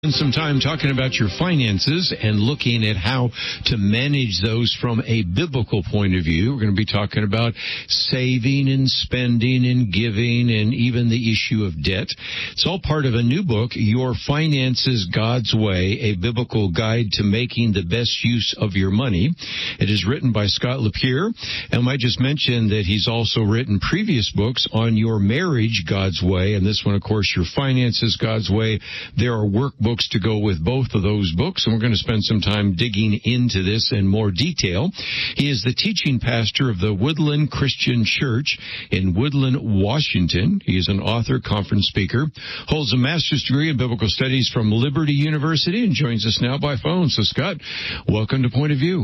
Spend some time talking about your finances and looking at how to manage those from a biblical point of view. We're going to be talking about saving and spending and giving and even the issue of debt. It's all part of a new book, Your Finances God's Way, a biblical guide to making the best use of your money. It is written by Scott Lapierre. And I might just mention that he's also written previous books on your marriage God's way. And this one, of course, Your Finances God's Way. There are workbooks to go with both of those books, and we're going to spend some time digging into this in more detail. He is the teaching pastor of the Woodland Christian Church in Woodland, Washington. He is an author, conference speaker, holds a master's degree in biblical studies from Liberty University, and joins us now by phone. So, Scott, welcome to Point of View.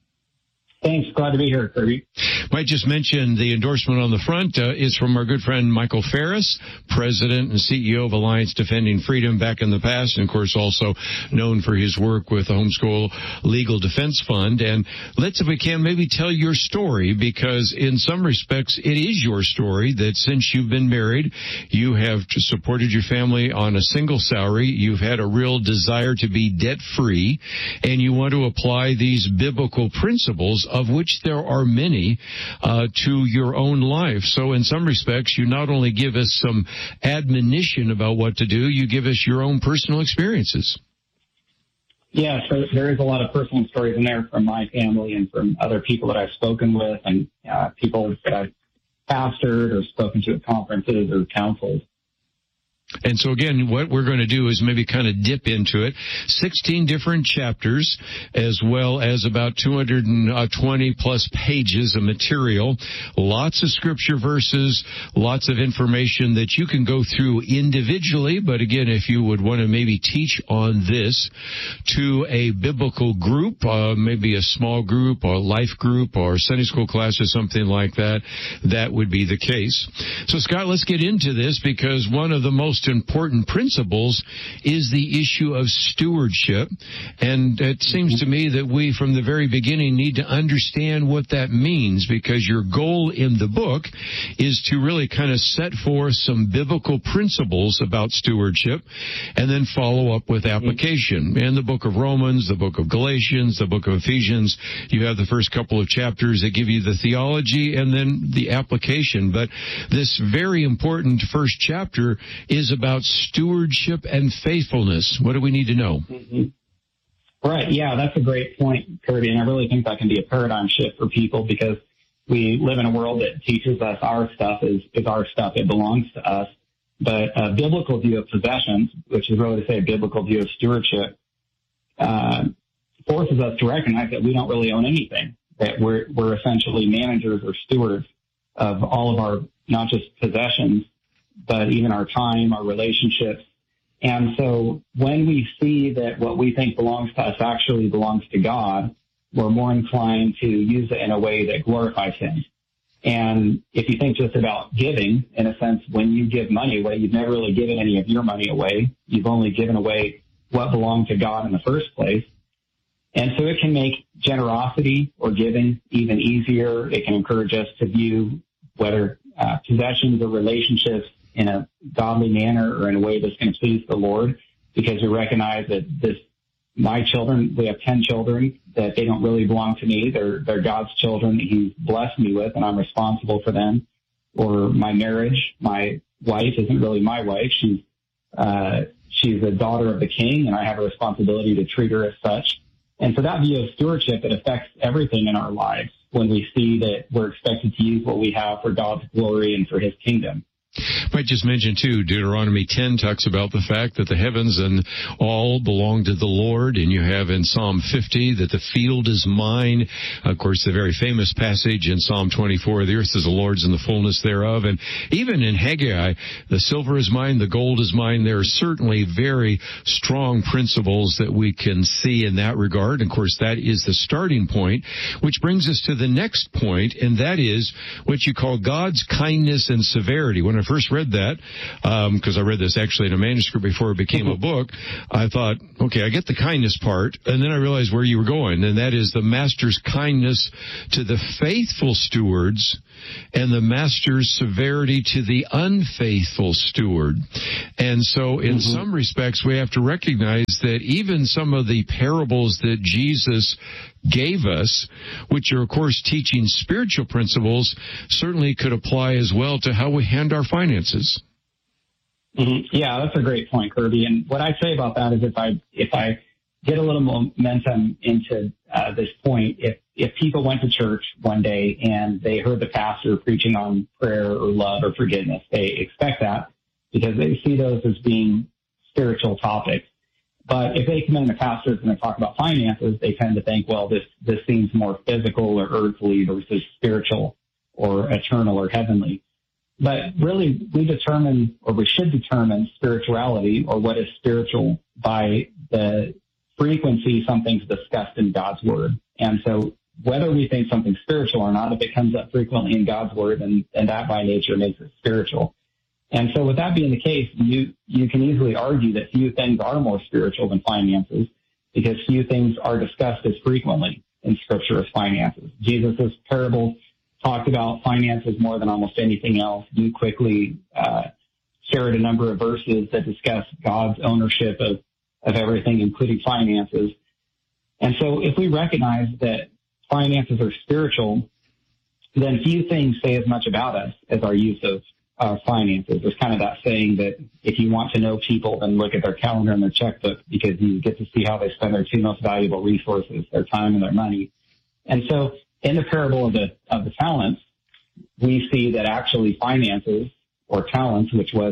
Thanks. Glad to be here, Kirby. Might just mention the endorsement on the front is from our good friend Michael Farris, President and CEO of Alliance Defending Freedom back in the past, and of course also known for his work with the Homeschool Legal Defense Fund. And let's, if we can, maybe tell your story, because in some respects it is your story that since you've been married, you have supported your family on a single salary, you've had a real desire to be debt-free, and you want to apply these biblical principles, of which there are many, to your own life. So in some respects, you not only give us some admonition about what to do, you give us your own personal experiences. Yeah, so there is a lot of personal stories in there from my family and from other people that I've spoken with and people that I've pastored or spoken to at conferences or councils. And so again, what we're going to do is maybe kind of dip into it. 16 different chapters, as well as about 220 plus pages of material, lots of scripture verses, lots of information that you can go through individually. But again, if you would want to maybe teach on this to a biblical group, maybe a small group or life group or Sunday school class or something like that, that would be the case. So Scott, let's get into this, because one of the most important principles is the issue of stewardship. And it seems to me that we, from the very beginning, need to understand what that means, because your goal in the book is to really kind of set forth some biblical principles about stewardship and then follow up with application. In the book of Romans, the book of Galatians, the book of Ephesians, you have the first couple of chapters that give you the theology and then the application. But this very important first chapter is about stewardship and faithfulness. What do we need to know? Mm-hmm. Right. Yeah, that's a great point, Kirby. And I really think that can be a paradigm shift for people, because we live in a world that teaches us our stuff is our stuff. It belongs to us. But a biblical view of possessions, which is really to say a biblical view of stewardship, forces us to recognize that we don't really own anything, that we're essentially managers or stewards of all of our, not just possessions, but even our time, our relationships. And so when we see that what we think belongs to us actually belongs to God, we're more inclined to use it in a way that glorifies Him. And if you think just about giving, in a sense, when you give money away, you've never really given any of your money away. You've only given away what belonged to God in the first place. And so it can make generosity or giving even easier. It can encourage us to view whether possessions or relationships in a godly manner or in a way that's going to please the Lord, because we recognize that my children, we have 10 children, that they don't really belong to me. They're God's children that He's blessed me with, and I'm responsible for them. Or my marriage, my wife isn't really my wife. She's a daughter of the King, and I have a responsibility to treat her as such. And so that view of stewardship, it affects everything in our lives when we see that we're expected to use what we have for God's glory and for His kingdom. Might just mention, too, Deuteronomy 10 talks about the fact that the heavens and all belong to the Lord. And you have in Psalm 50 that the field is mine. Of course, the very famous passage in Psalm 24, the earth is the Lord's and the fullness thereof. And even in Haggai, the silver is mine, the gold is mine. There are certainly very strong principles that we can see in that regard. And of course, that is the starting point, which brings us to the next point, and that is what you call God's kindness and severity. When I first read that, because I read this actually in a manuscript before it became a book, I thought, okay, I get the kindness part, and then I realized where you were going, and that is the master's kindness to the faithful stewards and the master's severity to the unfaithful steward. And so in some respects, we have to recognize that even some of the parables that Jesus gave us, which are, of course, teaching spiritual principles, certainly could apply as well to how we handle our finances. Yeah, that's a great point, Kirby. And what I say about that is if I get a little momentum into this point, if people went to church one day and they heard the pastor preaching on prayer or love or forgiveness, they expect that because they see those as being spiritual topics. But if they come in the pastors and they talk about finances, they tend to think, well, this seems more physical or earthly versus spiritual or eternal or heavenly. But really, we should determine spirituality or what is spiritual by the frequency something's discussed in God's Word. And so whether we think something's spiritual or not, if it comes up frequently in God's Word, and that by nature makes it spiritual. And so with that being the case, you can easily argue that few things are more spiritual than finances because few things are discussed as frequently in Scripture as finances. Jesus' parables talked about finances more than almost anything else. You quickly shared a number of verses that discuss God's ownership of everything, including finances. And so if we recognize that finances are spiritual, then few things say as much about us as our use of finances. There's kind of that saying that if you want to know people, then look at their calendar and their checkbook because you get to see how they spend their two most valuable resources, their time and their money. And so in the parable of the talents, we see that actually finances or talents, which was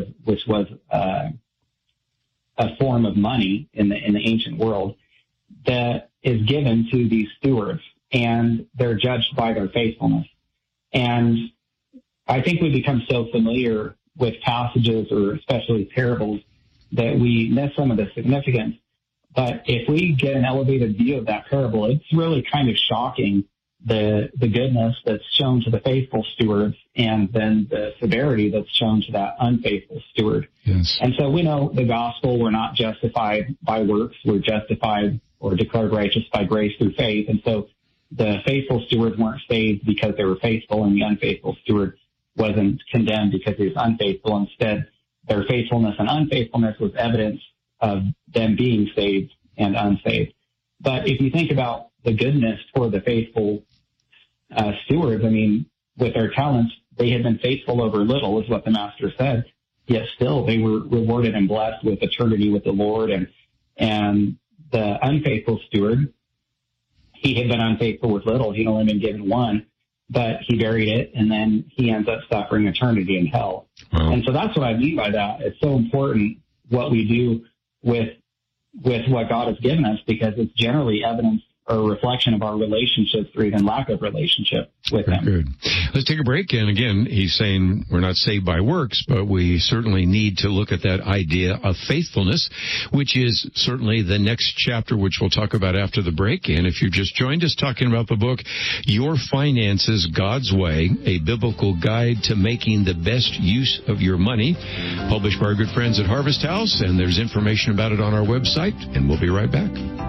a form of money in the ancient world, that is given to these stewards, and they're judged by their faithfulness. And I think we become so familiar with passages or especially parables that we miss some of the significance. But if we get an elevated view of that parable, it's really kind of shocking the goodness that's shown to the faithful stewards and then the severity that's shown to that unfaithful steward. Yes. And so we know the gospel, we're not justified by works, we're justified or declared righteous by grace through faith. And so the faithful stewards weren't saved because they were faithful, and the unfaithful steward wasn't condemned because he was unfaithful. Instead, their faithfulness and unfaithfulness was evidence of them being saved and unsaved. But if you think about the goodness toward the faithful stewards, I mean, with their talents, they had been faithful over little, is what the master said. Yet still, they were rewarded and blessed with eternity with the Lord. And the unfaithful steward, he had been unfaithful with little. He'd only been given one, but he buried it, and then he ends up suffering eternity in hell. Wow. And so that's what I mean by that. It's so important what we do with what God has given us, because it's generally evidence or a reflection of our relationships or even lack of relationship with Him. Good. Let's take a break. And again, he's saying we're not saved by works, but we certainly need to look at that idea of faithfulness, which is certainly the next chapter, which we'll talk about after the break. And if you just joined us, talking about the book, Your Finances God's Way, a biblical guide to making the best use of your money, published by our good friends at Harvest House. And there's information about it on our website, and we'll be right back.